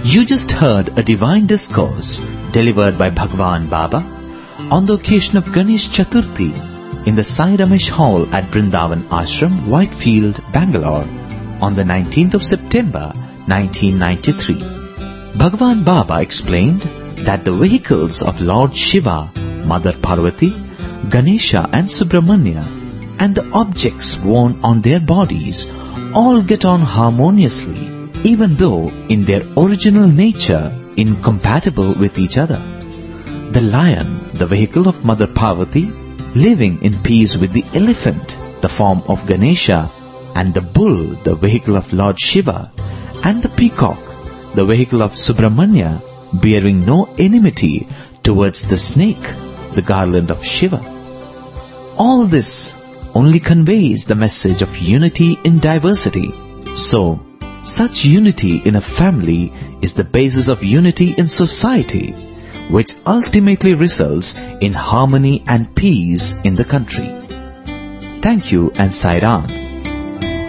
You just heard a divine discourse delivered by Bhagwan Baba on the occasion of Ganesh Chaturthi in the Sai Ramesh Hall at Brindavan Ashram, Whitefield, Bangalore on the 19th of September 1993. Bhagwan Baba explained that the vehicles of Lord Shiva, Mother Parvati, Ganesha and Subramanya and the objects worn on their bodies all get on harmoniously, even though in their original nature incompatible with each other. The lion, the vehicle of Mother Parvati, living in peace with the elephant, the form of Ganesha, and the bull, the vehicle of Lord Shiva, and the peacock, the vehicle of Subramanya, bearing no enmity towards the snake, the garland of Shiva. All this only conveys the message of unity in diversity. So, such unity in a family is the basis of unity in society, which ultimately results in harmony and peace in the country. Thank you and Sai Ram.